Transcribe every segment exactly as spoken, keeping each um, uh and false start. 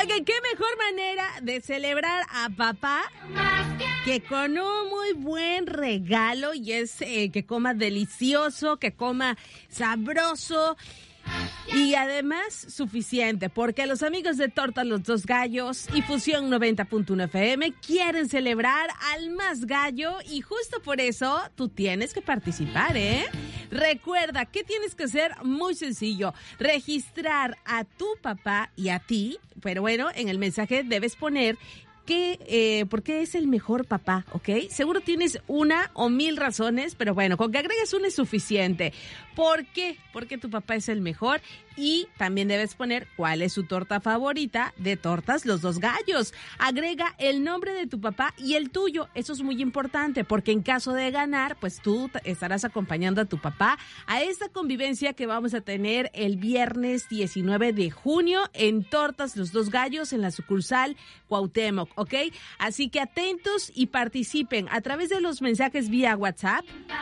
Oigan, qué mejor manera de celebrar a papá que con un muy buen regalo, y es eh, que coma delicioso, que coma sabroso y además suficiente, porque los amigos de Tortas Los Dos Gallos y Fusión noventa punto uno F M quieren celebrar al más gallo y justo por eso tú tienes que participar, ¿eh? Recuerda, ¿qué tienes que hacer? Muy sencillo, registrar a tu papá y a ti, pero bueno, en el mensaje debes poner que, eh, ¿por qué es el mejor papá? ¿Ok? Seguro tienes una o mil razones, pero bueno, con que agregues una es suficiente. ¿Por qué? Porque tu papá es el mejor y también debes poner cuál es su torta favorita de Tortas Los Dos Gallos. Agrega el nombre de tu papá y el tuyo. Eso es muy importante porque en caso de ganar, pues tú estarás acompañando a tu papá a esta convivencia que vamos a tener el viernes diecinueve de junio en Tortas Los Dos Gallos en la sucursal Cuauhtémoc, ¿ok? Así que atentos y participen a través de los mensajes vía WhatsApp.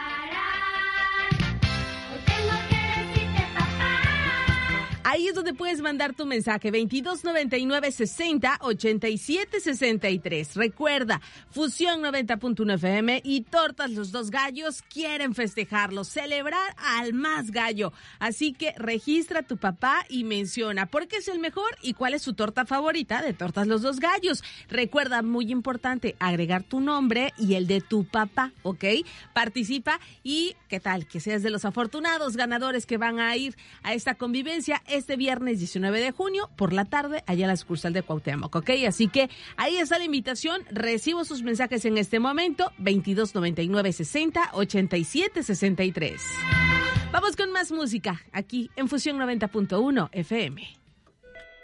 Ahí es donde puedes mandar tu mensaje, veintidós noventa y nueve sesenta ochenta y siete sesenta y tres. Recuerda, Fusión noventa punto uno F M y Tortas Los Dos Gallos quieren festejarlo, celebrar al más gallo. Así que registra a tu papá y menciona por qué es el mejor y cuál es su torta favorita de Tortas Los Dos Gallos. Recuerda, muy importante, agregar tu nombre y el de tu papá, ¿ok? Participa y, ¿qué tal? Que seas de los afortunados ganadores que van a ir a esta convivencia este viernes diecinueve de junio por la tarde allá en la sucursal de Cuauhtémoc, ¿ok? Así que ahí está la invitación. Recibo sus mensajes en este momento, veintidós noventa y nueve sesenta ochenta y siete sesenta y tres. Vamos con más música aquí en Fusión noventa punto uno F M.